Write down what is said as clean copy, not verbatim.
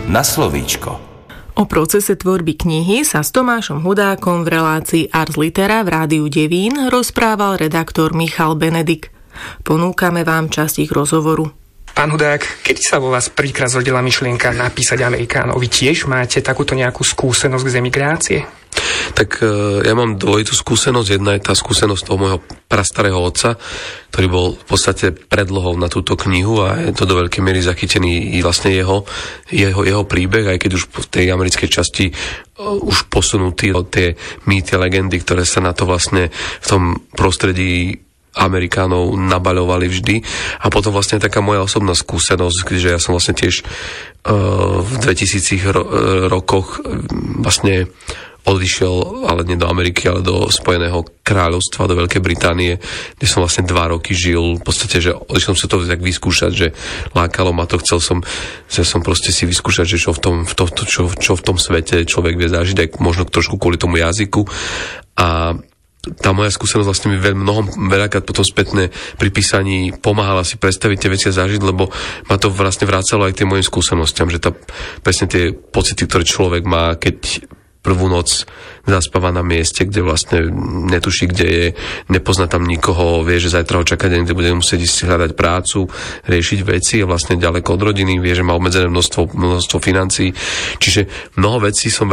na slovíčko. O procese tvorby knihy sa s Tomášom Hudákom v relácii Ars Litera v Rádiu Devín rozprával redaktor Michal Benedik. Ponúkame vám časť ich rozhovoru. Pán Hudák, keď sa vo vás prvýkrát zrodila myšlienka napísať Amerikánov, vy tiež máte takúto nejakú skúsenosť z emigrácie? Tak ja mám dvojitú skúsenosť. Jedna je tá skúsenosť toho môjho prastarého otca, ktorý bol v podstate predlohou na túto knihu a je to do veľkej miery zachytený i vlastne jeho príbeh, aj keď už v tej americkej časti už posunutý tie mýty, legendy, ktoré sa na to vlastne v tom prostredí Amerikánov nabaľovali vždy. A potom vlastne taká moja osobná skúsenosť, že ja som vlastne tiež v 2000 rokoch vlastne odišiel, ale nie do Ameriky, ale do Spojeného kráľovstva, do Veľkej Británie, kde som vlastne 2 roky žil. V podstate, že odišiel som sa to tak vyskúšať, že lákalo ma to, chcel som proste si vyskúšať, že čo v tom svete človek vie zažiť, aj možno trošku kvôli tomu jazyku. A tá moja skúsenosť vlastne mi veľakrát potom spätne pri písaní pomáhala si predstaviť tie veci a zažiť, lebo ma to vlastne vrácalo aj k tým mojim skúsenostiam, že presne tie pocity, ktoré človek má, keď prvú noc zaspáva na mieste, kde vlastne netuší, kde je, nepozná tam nikoho, vie, že zajtra ho čaká deň, kde bude musieť ísť hľadať prácu, riešiť veci a vlastne ďaleko od rodiny, vie, že má obmedzené množstvo financií. Čiže mnoho vecí som